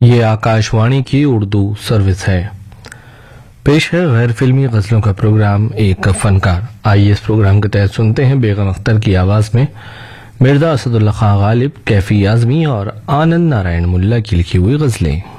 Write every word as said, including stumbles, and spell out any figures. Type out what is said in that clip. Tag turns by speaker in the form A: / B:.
A: ये आकाशवाणी की उर्दू सर्विस है। पेश है गैर फिल्मी गजलों का प्रोग्राम एक फनकार। आइए इस प्रोग्राम के तहत सुनते हैं बेगम अख्तर की आवाज में मिर्जा असदुल्ला खां गालिब, कैफी आजमी और आनंद नारायण मुल्ला की लिखी हुई गजलें।